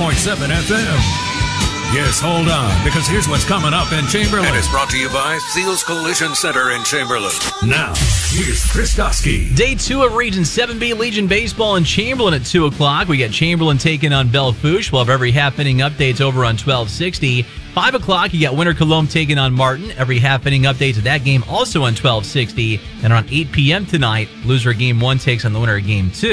FM. Yes, hold on, because here's what's coming up in Chamberlain. And it's brought to you by Seals Collision Center in Chamberlain. Now, here's Chris Goski. Day 2 of Region 7B Legion Baseball in Chamberlain at 2 o'clock. We got Chamberlain taking on Belle Fourche. We'll have every half-inning updates over on 1260. 5 o'clock, you got Winter Cologne taking on Martin. Every half-inning update to that game also on 1260. And around 8 p.m. tonight, loser of Game 1 takes on the winner of Game 2.